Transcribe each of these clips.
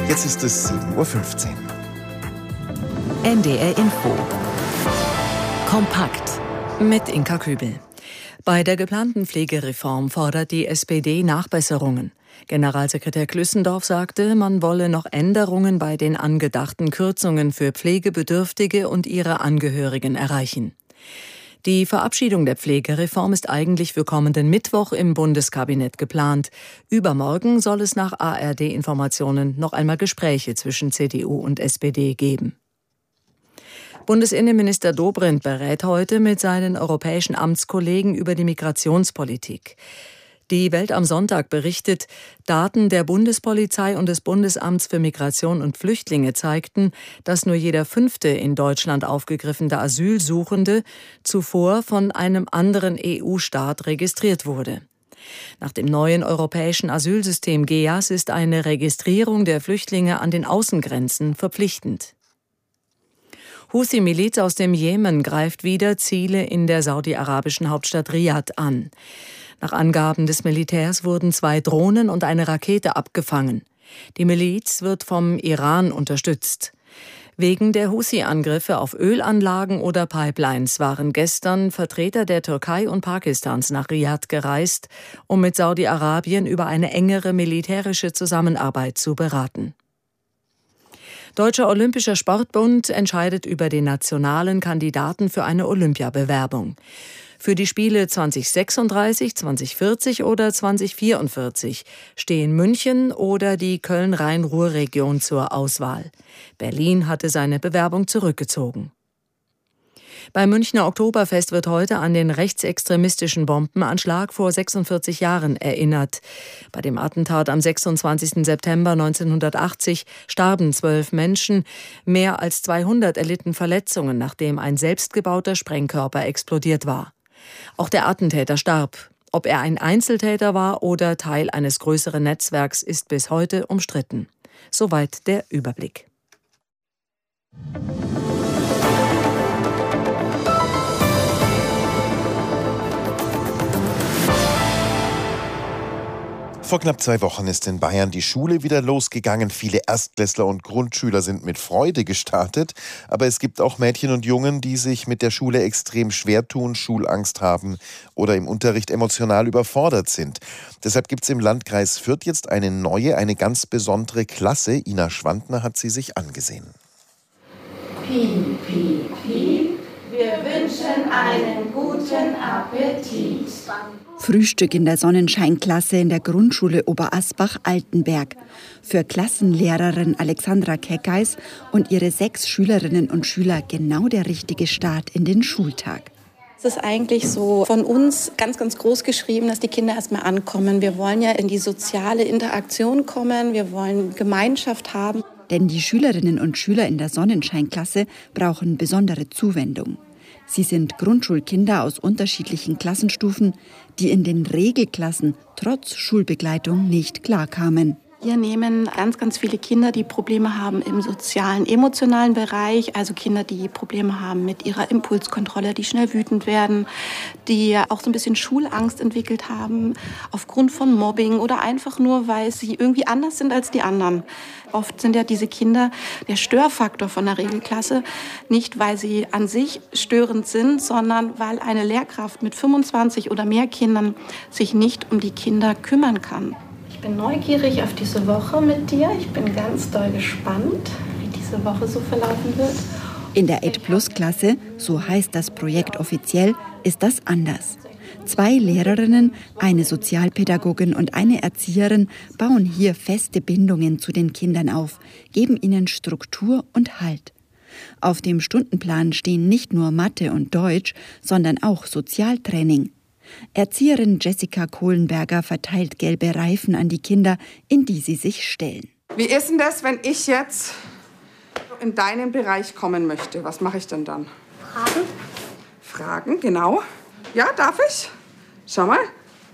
Jetzt ist es 7:15 Uhr. NDR Info. Kompakt mit Inka Kübel. Bei der geplanten Pflegereform fordert die SPD Nachbesserungen. Generalsekretär Klüssendorf sagte, man wolle noch Änderungen bei den angedachten Kürzungen für Pflegebedürftige und ihre Angehörigen erreichen. Die Verabschiedung der Pflegereform ist eigentlich für kommenden Mittwoch im Bundeskabinett geplant. Übermorgen soll es nach ARD-Informationen noch einmal Gespräche zwischen CDU und SPD geben. Bundesinnenminister Dobrindt berät heute mit seinen europäischen Amtskollegen über die Migrationspolitik. Die Welt am Sonntag berichtet, Daten der Bundespolizei und des Bundesamts für Migration und Flüchtlinge zeigten, dass nur jeder 5. in Deutschland aufgegriffene Asylsuchende zuvor von einem anderen EU-Staat registriert wurde. Nach dem neuen europäischen Asylsystem GEAS ist eine Registrierung der Flüchtlinge an den Außengrenzen verpflichtend. Houthi-Miliz aus dem Jemen greift wieder Ziele in der saudi-arabischen Hauptstadt Riad an. Nach Angaben des Militärs wurden 2 Drohnen und eine Rakete abgefangen. Die Miliz wird vom Iran unterstützt. Wegen der Houthi-Angriffe auf Ölanlagen oder Pipelines waren gestern Vertreter der Türkei und Pakistans nach Riad gereist, um mit Saudi-Arabien über eine engere militärische Zusammenarbeit zu beraten. Deutscher Olympischer Sportbund entscheidet über den nationalen Kandidaten für eine Olympiabewerbung. Für die Spiele 2036, 2040 oder 2044 stehen München oder die Köln-Rhein-Ruhr-Region zur Auswahl. Berlin hatte seine Bewerbung zurückgezogen. Beim Münchner Oktoberfest wird heute an den rechtsextremistischen Bombenanschlag vor 46 Jahren erinnert. Bei dem Attentat am 26. September 1980 starben 12 Menschen. Mehr als 200 erlitten Verletzungen, nachdem ein selbstgebauter Sprengkörper explodiert war. Auch der Attentäter starb. Ob er ein Einzeltäter war oder Teil eines größeren Netzwerks, ist bis heute umstritten. Soweit der Überblick. Vor knapp 2 Wochen ist in Bayern die Schule wieder losgegangen. Viele Erstklässler und Grundschüler sind mit Freude gestartet. Aber es gibt auch Mädchen und Jungen, die sich mit der Schule extrem schwer tun, Schulangst haben oder im Unterricht emotional überfordert sind. Deshalb gibt es im Landkreis Fürth jetzt eine ganz besondere Klasse. Ina Schwandner hat sie sich angesehen. Piep, piep, piep. Wir wünschen einen guten Appetit. Frühstück in der Sonnenscheinklasse in der Grundschule Oberasbach-Altenberg. Für Klassenlehrerin Alexandra Keckeis und ihre 6 Schülerinnen und Schüler genau der richtige Start in den Schultag. Es ist eigentlich so von uns ganz, ganz groß geschrieben, dass die Kinder erstmal ankommen. Wir wollen ja in die soziale Interaktion kommen, wir wollen Gemeinschaft haben. Denn die Schülerinnen und Schüler in der Sonnenscheinklasse brauchen besondere Zuwendung. Sie sind Grundschulkinder aus unterschiedlichen Klassenstufen, die in den Regelklassen trotz Schulbegleitung nicht klarkamen. Wir nehmen ganz, ganz viele Kinder, die Probleme haben im sozialen, emotionalen Bereich. Also Kinder, die Probleme haben mit ihrer Impulskontrolle, die schnell wütend werden, die auch so ein bisschen Schulangst entwickelt haben aufgrund von Mobbing oder einfach nur, weil sie irgendwie anders sind als die anderen. Oft sind ja diese Kinder der Störfaktor von der Regelklasse, nicht weil sie an sich störend sind, sondern weil eine Lehrkraft mit 25 oder mehr Kindern sich nicht um die Kinder kümmern kann. Ich bin neugierig auf diese Woche mit dir. Ich bin ganz doll gespannt, wie diese Woche so verlaufen wird. In der 8-Plus-Klasse, so heißt das Projekt offiziell, ist das anders. 2 Lehrerinnen, eine Sozialpädagogin und eine Erzieherin bauen hier feste Bindungen zu den Kindern auf, geben ihnen Struktur und Halt. Auf dem Stundenplan stehen nicht nur Mathe und Deutsch, sondern auch Sozialtraining. Erzieherin Jessica Kohlenberger verteilt gelbe Reifen an die Kinder, in die sie sich stellen. Wie ist denn das, wenn ich jetzt in deinen Bereich kommen möchte? Was mache ich denn dann? Fragen? Fragen, genau. Ja, darf ich? Schau mal.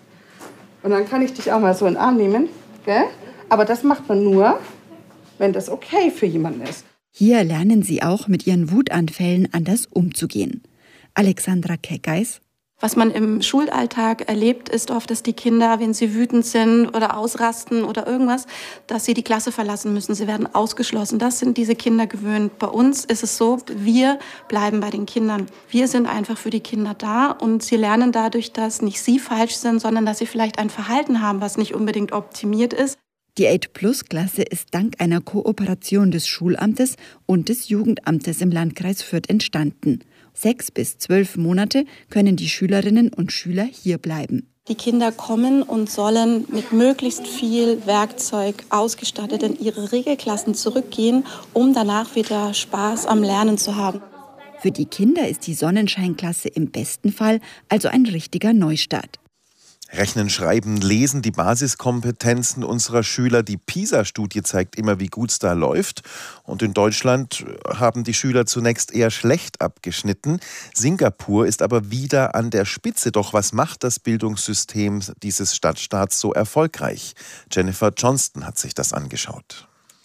Und dann kann ich dich auch mal so in den Arm nehmen. Gell? Aber das macht man nur, wenn das okay für jemanden ist. Hier lernen sie auch mit ihren Wutanfällen anders umzugehen. Alexandra Keckeis. Was man im Schulalltag erlebt, ist oft, dass die Kinder, wenn sie wütend sind oder ausrasten oder irgendwas, dass sie die Klasse verlassen müssen. Sie werden ausgeschlossen. Das sind diese Kinder gewöhnt. Bei uns ist es so, wir bleiben bei den Kindern. Wir sind einfach für die Kinder da und sie lernen dadurch, dass nicht sie falsch sind, sondern dass sie vielleicht ein Verhalten haben, was nicht unbedingt optimiert ist. Die 8-Plus-Klasse ist dank einer Kooperation des Schulamtes und des Jugendamtes im Landkreis Fürth entstanden. 6 bis 12 Monate können die Schülerinnen und Schüler hier bleiben. Die Kinder kommen und sollen mit möglichst viel Werkzeug ausgestattet in ihre Regelklassen zurückgehen, um danach wieder Spaß am Lernen zu haben. Für die Kinder ist die Sonnenscheinklasse im besten Fall also ein richtiger Neustart. Rechnen, Schreiben, Lesen, die Basiskompetenzen unserer Schüler. Die PISA-Studie zeigt immer, wie gut es da läuft. Und in Deutschland haben die Schüler zunächst eher schlecht abgeschnitten. Singapur ist aber wieder an der Spitze. Doch was macht das Bildungssystem dieses Stadtstaats so erfolgreich? Jennifer Johnston hat sich das angeschaut.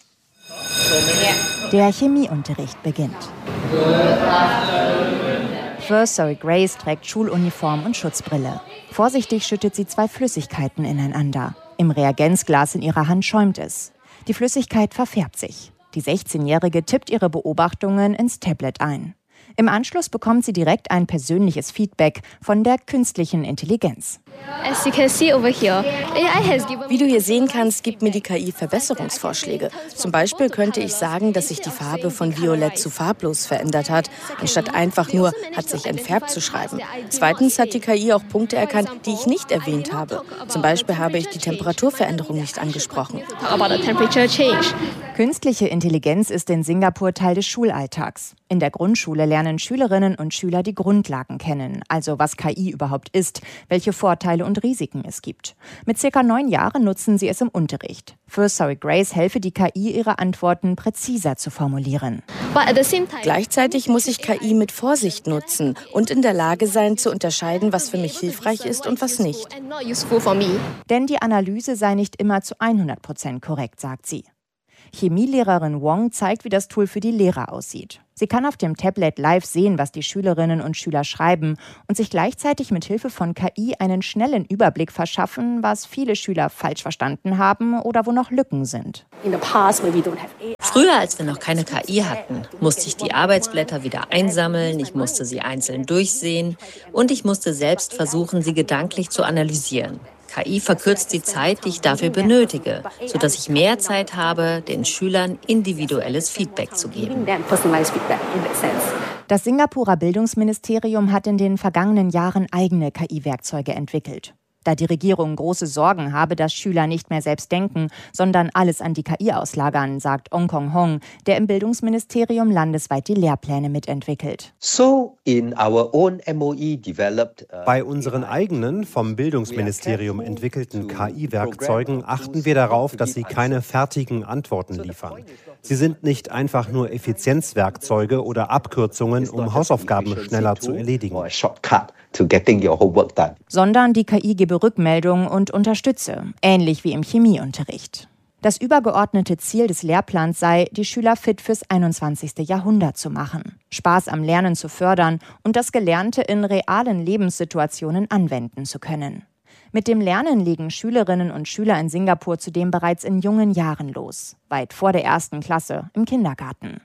Der Chemieunterricht beginnt. First Sorry Grace trägt Schuluniform und Schutzbrille. Vorsichtig schüttet sie 2 Flüssigkeiten ineinander. Im Reagenzglas in ihrer Hand schäumt es. Die Flüssigkeit verfärbt sich. Die 16-Jährige tippt ihre Beobachtungen ins Tablet ein. Im Anschluss bekommt sie direkt ein persönliches Feedback von der künstlichen Intelligenz. Wie du hier sehen kannst, gibt mir die KI Verbesserungsvorschläge. Zum Beispiel könnte ich sagen, dass sich die Farbe von violett zu farblos verändert hat, anstatt einfach nur hat sich entfärbt zu schreiben. Zweitens hat die KI auch Punkte erkannt, die ich nicht erwähnt habe. Zum Beispiel habe ich die Temperaturveränderung nicht angesprochen. Künstliche Intelligenz ist in Singapur Teil des Schulalltags. In der Grundschule lernen Schülerinnen und Schüler die Grundlagen kennen, also was KI überhaupt ist, welche Vorteile und Risiken es gibt. Mit ca. 9 Jahren nutzen sie es im Unterricht. First Sorry Grace helfe die KI, ihre Antworten präziser zu formulieren. Gleichzeitig muss ich KI mit Vorsicht nutzen und in der Lage sein, zu unterscheiden, was für mich hilfreich ist und was nicht. Denn die Analyse sei nicht immer zu 100% korrekt, sagt sie. Chemielehrerin Wong zeigt, wie das Tool für die Lehrer aussieht. Sie kann auf dem Tablet live sehen, was die Schülerinnen und Schüler schreiben und sich gleichzeitig mit Hilfe von KI einen schnellen Überblick verschaffen, was viele Schüler falsch verstanden haben oder wo noch Lücken sind. Früher, als wir noch keine KI hatten, musste ich die Arbeitsblätter wieder einsammeln, ich musste sie einzeln durchsehen und ich musste selbst versuchen, sie gedanklich zu analysieren. KI verkürzt die Zeit, die ich dafür benötige, sodass ich mehr Zeit habe, den Schülern individuelles Feedback zu geben. Das Singapurer Bildungsministerium hat in den vergangenen Jahren eigene KI-Werkzeuge entwickelt. Da die Regierung große Sorgen habe, dass Schüler nicht mehr selbst denken, sondern alles an die KI auslagern, sagt Ong Kong Hong, der im Bildungsministerium landesweit die Lehrpläne mitentwickelt. Bei unseren eigenen, vom Bildungsministerium entwickelten KI-Werkzeugen achten wir darauf, dass sie keine fertigen Antworten liefern. Sie sind nicht einfach nur Effizienzwerkzeuge oder Abkürzungen, um Hausaufgaben schneller zu erledigen. Sondern die KI gebe Rückmeldungen und unterstütze, ähnlich wie im Chemieunterricht. Das übergeordnete Ziel des Lehrplans sei, die Schüler fit fürs 21. Jahrhundert zu machen, Spaß am Lernen zu fördern und das Gelernte in realen Lebenssituationen anwenden zu können. Mit dem Lernen legen Schülerinnen und Schüler in Singapur zudem bereits in jungen Jahren los, weit vor der 1. Klasse im Kindergarten.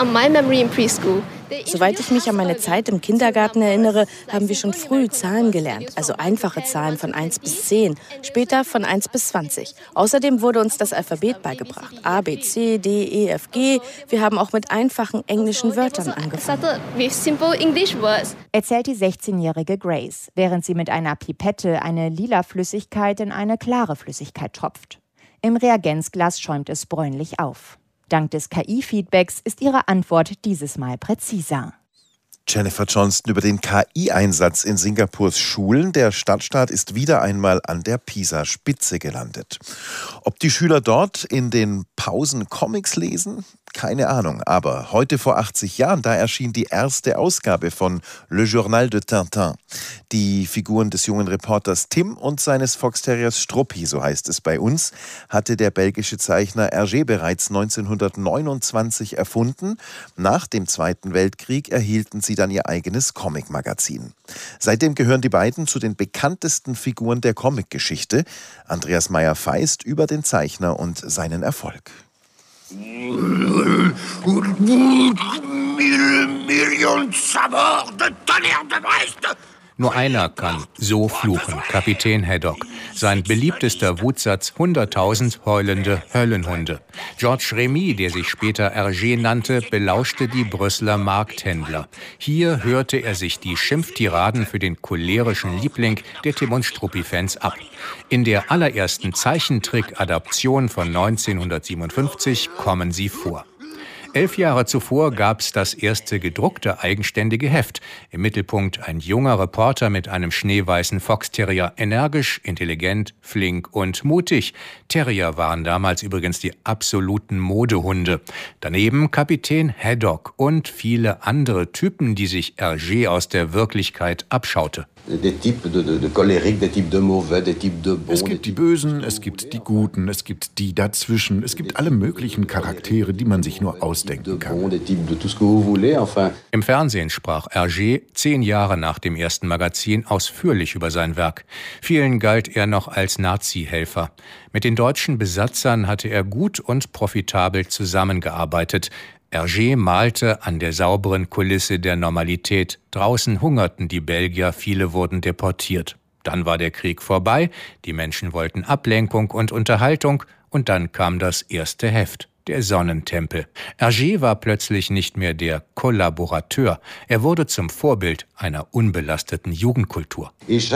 Soweit ich mich an meine Zeit im Kindergarten erinnere, haben wir schon früh Zahlen gelernt, also einfache Zahlen von 1 bis 10, später von 1 bis 20. Außerdem wurde uns das Alphabet beigebracht, A, B, C, D, E, F, G. Wir haben auch mit einfachen englischen Wörtern angefangen. Erzählt die 16-jährige Grace, während sie mit einer Pipette eine lila Flüssigkeit in eine klare Flüssigkeit tropft. Im Reagenzglas schäumt es bräunlich auf. Dank des KI-Feedbacks ist ihre Antwort dieses Mal präziser. Jennifer Johnston über den KI-Einsatz in Singapurs Schulen. Der Stadtstaat ist wieder einmal an der PISA-Spitze gelandet. Ob die Schüler dort in den Pausen Comics lesen, Keine Ahnung, aber heute vor 80 Jahren, da erschien die erste Ausgabe von Le Journal de Tintin. Die Figuren des jungen Reporters Tim und seines Foxterriers Struppi, so heißt es bei uns, hatte der belgische Zeichner Hergé bereits 1929 erfunden. Nach dem Zweiten Weltkrieg erhielten sie dann ihr eigenes Comic-Magazin. Seitdem gehören die beiden zu den bekanntesten Figuren der Comic-Geschichte. Andreas Meyer-Feist über den Zeichner und seinen Erfolg. Nur einer kann so fluchen, Kapitän Haddock. Sein beliebtester Wutsatz: 100.000 heulende Höllenhunde. Georges Remy, der sich später Hergé nannte, belauschte die Brüsseler Markthändler. Hier hörte er sich die Schimpftiraden für den cholerischen Liebling der Tim und Struppi-Fans ab. In der allerersten Zeichentrick-Adaption von 1957 kommen sie vor. 11 Jahre zuvor gab es das erste gedruckte eigenständige Heft. Im Mittelpunkt ein junger Reporter mit einem schneeweißen Foxterrier. Energisch, intelligent, flink und mutig. Terrier waren damals übrigens die absoluten Modehunde. Daneben Kapitän Haddock und viele andere Typen, die sich Hergé aus der Wirklichkeit abschaute. Es gibt die Bösen, es gibt die Guten, es gibt die dazwischen, es gibt alle möglichen Charaktere, die man sich nur ausdenken kann. Im Fernsehen sprach Hergé 10 Jahre nach dem ersten Magazin ausführlich über sein Werk. Vielen galt er noch als Nazi-Helfer. Mit den deutschen Besatzern hatte er gut und profitabel zusammengearbeitet. Hergé malte an der sauberen Kulisse der Normalität. Draußen hungerten die Belgier, viele wurden deportiert. Dann war der Krieg vorbei, die Menschen wollten Ablenkung und Unterhaltung und dann kam das erste Heft, der Sonnentempel. Hergé war plötzlich nicht mehr der Kollaborateur, er wurde zum Vorbild einer unbelasteten Jugendkultur.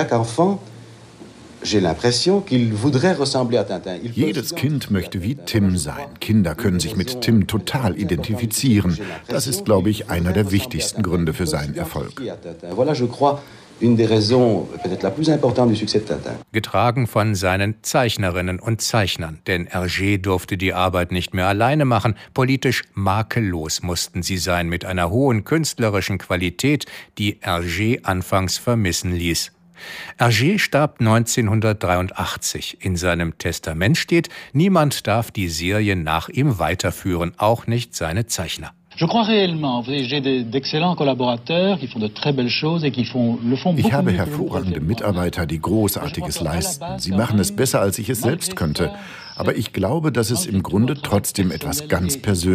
Jedes Kind möchte wie Tim sein. Kinder können sich mit Tim total identifizieren. Das ist, glaube ich, einer der wichtigsten Gründe für seinen Erfolg. Getragen von seinen Zeichnerinnen und Zeichnern, denn Hergé durfte die Arbeit nicht mehr alleine machen. Politisch makellos mussten sie sein, mit einer hohen künstlerischen Qualität, die Hergé anfangs vermissen ließ. Hergé starb 1983. In seinem Testament steht, niemand darf die Serie nach ihm weiterführen, auch nicht seine Zeichner. Ich habe hervorragende Mitarbeiter, die Großartiges leisten. Sie machen es besser, als ich es selbst könnte. Aber ich glaube, dass es im Grunde trotzdem etwas ganz Persönliches